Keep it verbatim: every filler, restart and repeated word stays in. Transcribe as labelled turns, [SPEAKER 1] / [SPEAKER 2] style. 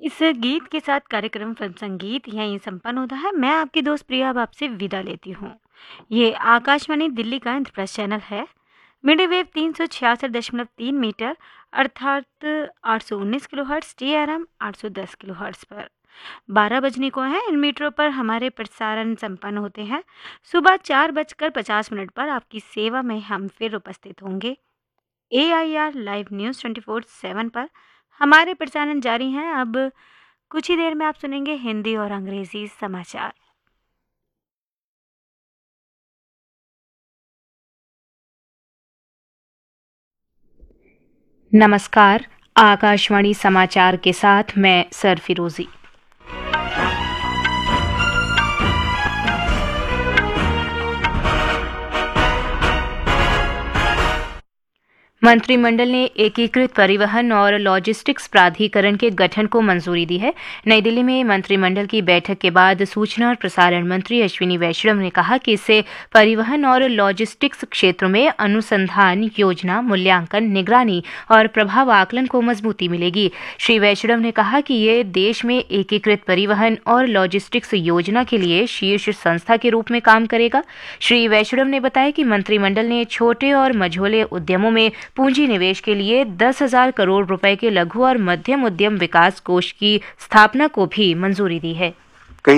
[SPEAKER 1] इस गीत के साथ कार्यक्रम फिल्म संगीत यहीं संपन्न होता है। मैं आपकी दोस्त प्रिया अब आपसे विदा लेती हूँ। ये आकाशवाणी दिल्ली का इंद्रप्रस्थ चैनल है। मीडियम वेव तीन सौ छियासठ दशमलव तीन मीटर अर्थात आठ सौ उन्नीस kilo hertz, T R M आठ सौ दस किलो हर्ट्स पर बारह बजने को है। इन मीटरों पर हमारे प्रसारण संपन्न होते हैं। सुबह चार बजकर पचास मिनट पर आपकी सेवा में हम फिर उपस्थित होंगे। ए I R live news twenty four seven पर हमारे प्रसारण जारी हैं। अब कुछ ही देर में आप सुनेंगे हिंदी और अंग्रेजी समाचार।
[SPEAKER 2] नमस्कार, आकाशवाणी समाचार के साथ मैं सर फिरोजी। मंत्रिमंडल ने एकीकृत परिवहन और लॉजिस्टिक्स प्राधिकरण के गठन को मंजूरी दी है। नई दिल्ली में मंत्रिमंडल की बैठक के बाद सूचना और प्रसारण मंत्री अश्विनी वैष्णव ने कहा कि इससे परिवहन और लॉजिस्टिक्स क्षेत्रों में अनुसंधान, योजना, मूल्यांकन, निगरानी और प्रभाव आकलन को मजबूती मिलेगी। श्री वैष्णव ने कहा कि ये देश में एकीकृत परिवहन और लॉजिस्टिक्स योजना के लिए शीर्ष संस्था के रूप में काम करेगा। श्री वैष्णव ने बताया कि मंत्रिमंडल ने छोटे और मझोले उद्यमों में पूंजी निवेश के लिए दस हजार करोड़ रुपए के लघु और मध्यम उद्यम विकास कोष की स्थापना को भी मंजूरी दी है।